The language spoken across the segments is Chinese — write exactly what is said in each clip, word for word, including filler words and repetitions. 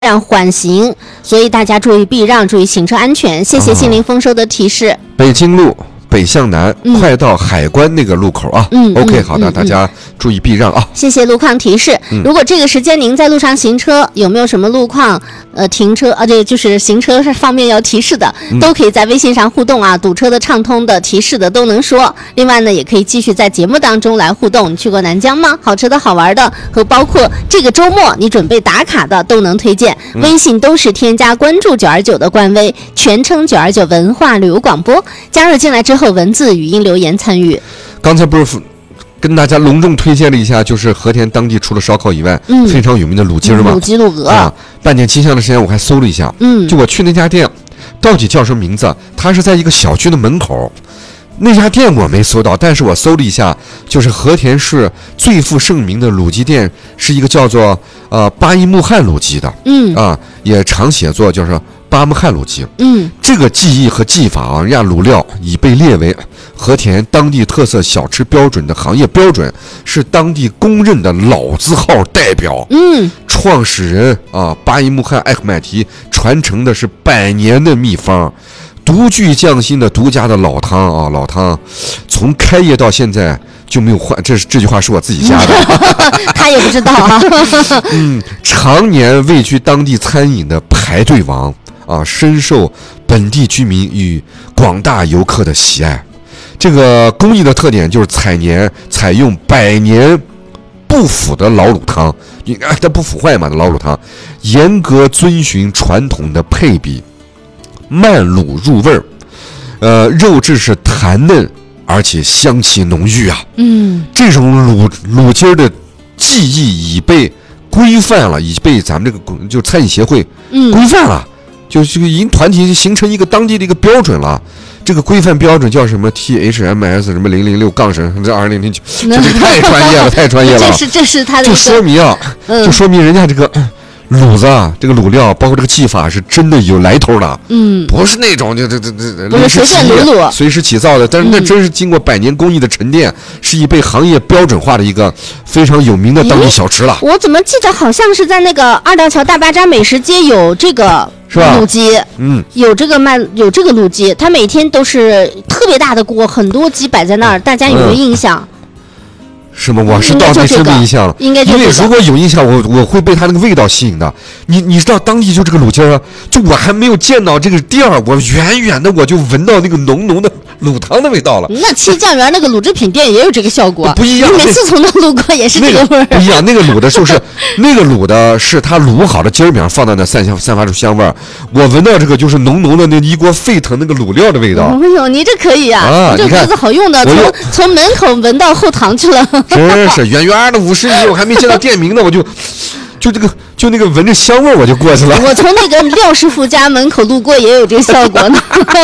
让缓行，所以大家注意避让，注意行车安全。谢谢心灵丰收的提示。 哦、北京路北向南、嗯，快到海关那个路口啊。 嗯 ，OK， 嗯好的、嗯，大家注意避让啊。 谢谢路况提示、嗯。如果这个时间您在路上行车，有没有什么路况？呃，停车啊，这个就是行车方面要提示的、嗯，都可以在微信上互动啊。堵车的、畅通的、提示的都能说。另外呢，也可以继续在节目当中来互动。你去过南疆吗？好吃的好玩的，和包括这个周末你准备打卡的都能推荐。嗯、微信都是添加关注九二九的官微，全称九二九文化旅游广播。加入进来之后，文字、语音留言参与。 刚才不是跟大家隆重推荐了一下，就是和田当地除了烧烤以外，嗯，非常有名的卤鸡嘛， 卤鸡、卤鹅啊。半点气象的时间，我还搜了一下，嗯，就我去那家店，到底叫什么名字？它是在一个小区的门口。那家店我没搜到，但是我搜了一下，就是和田市最负盛名的卤鸡店，是一个叫做呃巴依木汗卤鸡的，嗯啊，也常写作就是巴木汗卤鸡，嗯，这个技艺和技法啊，人家卤料已被列为和田当地特色小吃标准的行业标准，是当地公认的老字号代表。嗯，创始人啊巴依木汗艾赫迈提传承的是百年的秘方。独具匠心的独家的老汤啊，老汤从开业到现在就没有换，这这句话是我自己加的， 他也不知道啊。 嗯，常年位居当地餐饮的排队王啊，深受本地居民与广大游客的喜爱。这个工艺的特点就是采年采用百年不腐的老卤汤，你看它不腐坏嘛的老卤汤，严格遵循传统的配比。慢卤入味儿，呃，肉质是弹嫩，而且香气浓郁啊。嗯，这种卤卤鸡儿的技艺已被规范了，已被咱们这个就餐饮协会规范了，嗯、就这个已经团体形成一个当地的一个标准了。这个规范标准叫什么 T H M S 什么零零六杠什么这二零零九，这个太专业了，太专业了。 这是这是他的， 就说明啊，嗯、就说明人家这个。卤子啊，这个卤料包括这个技法是真的有来头的，嗯，不是那种就这这这不是随便卤卤、 随时起造的，但是那真是经过百年工艺的沉淀，嗯、是一被行业标准化的一个非常有名的当地小吃了。 我怎么记得好像是在那个二道桥大巴扎美食街有这个卤鸡，嗯，有这个卖有这个卤鸡，它每天都是特别大的锅，很多鸡摆在那儿，大家有没有印象？ 嗯是吗？我是倒没什么印象了， 应该因为如果有印象，我我会被它那个味道吸引的。你你知道当地就这个卤鸡儿，就我还没有见到这个店儿，我远远的我就闻到那个浓浓的卤汤的味道了。 那七酱园那个卤制品店也有这个效果， 不一样。 你每次从那路过也是这个味儿、 那个。不一样，那个卤的就是那个卤的是它卤好的鸡儿饼放在那散香散发出香味儿，我闻到这个就是浓浓的那一锅沸腾那个卤料的味道。 哎呦，你这可以啊， 啊你这锅子好用的，从从门口闻到后堂去了。 真是远远的五十米，我还没见到店名呢，我就就这个就那个闻着香味我就过去了。 我从那个廖师傅家门口路过也有这个效果呢。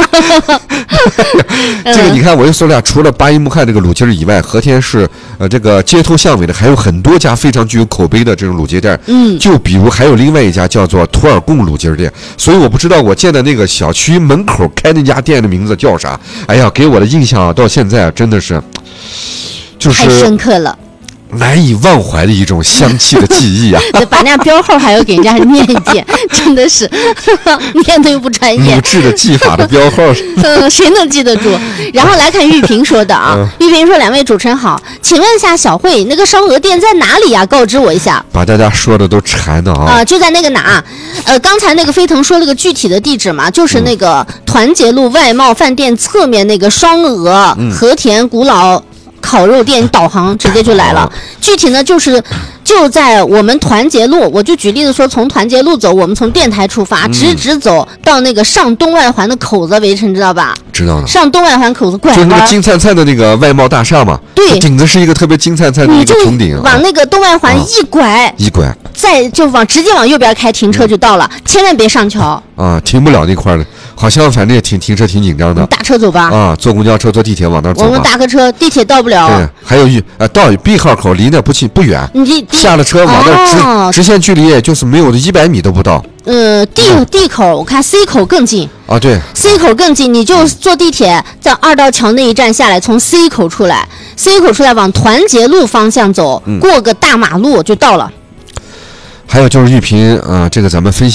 这个你看，我又说了下，除了巴依木汗这个卤鸡儿以外，和田市呃这个街头巷尾的还有很多家非常具有口碑的这种卤鸡店。嗯，就比如还有另外一家叫做图尔贡卤鸡店，所以我不知道我见的那个小区门口开那家店的名字叫啥。哎呀，给我的印象到现在真的是。就是太深刻了， 难以忘怀的一种香气的记忆啊！ 把那标号还要给人家念一遍，真的是念的又不专业。 卤制的技法的标号， 嗯，谁能记得住？然后来看玉萍说的啊，嗯、玉萍说：“两位主持人好，请问一下小慧，那个烧鹅店在哪里呀、啊？告知我一下。” 把大家说的都馋的啊！ 啊、呃，就在那个哪？呃，刚才那个飞腾说了个具体的地址嘛，就是那个团结路外贸饭店侧面那个双鹅、嗯、和田古老。烤肉店导航直接就来了，具体呢就是就在我们团结路，我就举例子说，从团结路走，我们从电台出发，直直走到那个上东外环的口子为止，你知道吧？ 知道了。 上东外环口子拐弯， 就是那个金灿灿的那个外贸大厦嘛。 对， 顶子是一个特别金灿灿的一个穹顶， 往那个东外环一拐， 啊、一拐， 再就往直接往右边开，停车就到了，嗯、千万别上桥啊，停不了那块儿的。好像反正也挺停车挺紧张的， 打车走吧。 啊，坐公交车、坐地铁往那儿走吧。 我们打个车，地铁到不了。 对，还有一呃，到 B 号口离那不近不远， 你下了车往那儿直、哦、直线距离就是没有一百米都不到。 呃 ，D D 口我看 C 口更近啊，对 ，C 口更近，你就坐地铁在二道桥那一站下来，从 C 口出来 ，C 口出来往团结路方向走，嗯、过个大马路就到了。 还有就是玉萍啊、呃，这个咱们分析。